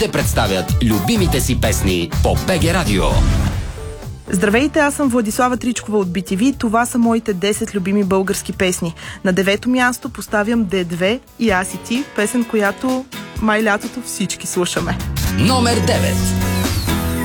те представят любимите си песни по БГ Радио. Здравейте, аз съм Владислава Тричкова от BTV. Това са моите 10 любими български песни. На 9-то място поставям D2 и Аз и ти, песен, която май лятото всички слушаме. Номер 9.